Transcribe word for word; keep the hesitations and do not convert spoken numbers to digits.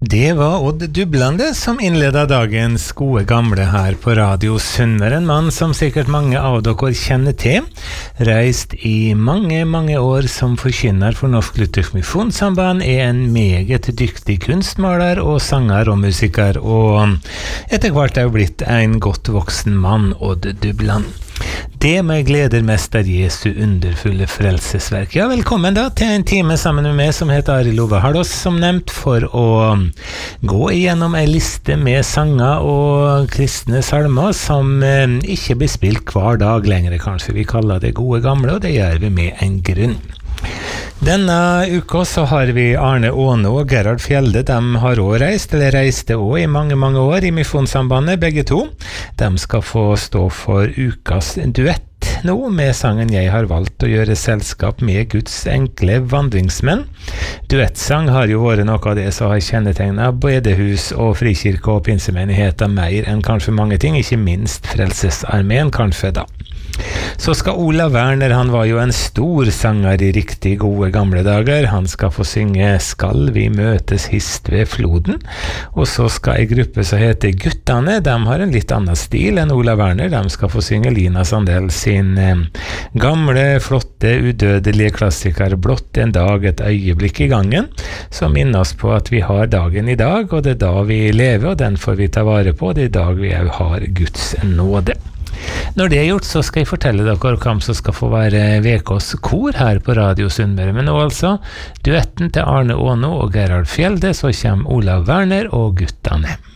Det var Odd Dublande som innledet dagens gode gamle her på Radio Sunnmøre, en mann som sikkert mange av dere kjenner til, reist i mange, mange år som forkynner for Norsk Luthersk Misjonssamband, er en meget dyktig kunstmaler og sanger og musiker, og etter hvert er blitt en godt voksen mann, Odd Dublande. Det meg gleder mest er Jesu underfulle frelsesverk. Ja, velkommen da til en time sammen med meg som heter Arild Ove Hardås, som nevnt, for å gå igjennom en liste med sanger og kristne salmer som eh, ikke blir spilt hver dag lenger, kanskje. Vi kaller det gode gamle, og det gjør vi med en grunn. Denne uka så har vi Arne Aane og Gerhard Fjelde. De har også reist, eller reiste også i mange, mange år i Misjonssambandet, begge to. De skal få stå for ukas duett nå med sangen «Jeg har valgt å gjøre selskap med Guds enkle vandringsmenn». Duettsang har jo vært noe av det som har kjennetegnet bedehus og frikirke og pinsemenigheter mer enn kanskje mange ting, ikke minst Frelsesarmeen kanskje da. Så skal Olav Werner, han var jo en stor sanger i riktig gode gamle dager. Han skal få synge «Skal vi møtes hist ved floden», og så skal en gruppe som heter Guttane, de har en litt annen stil enn Olav Werner. De skal få synge Lina Sandell sin eh, gamle, flotte, udødelige klassiker «Blott en dag, et øyeblikk i gangen», som minner oss på at vi har dagen i dag, og det er da vi lever, og den får vi ta vare på. Det er i dag vi også har Guds nåde. Når det er gjort, så skal jeg fortelle dere hvem som skal få være Vekås kor her på Radio Sunnmøre. Men nå altså, duetten til Arne Aane og Gerhard Fjelde, så kommer Olav Werner og Guttane.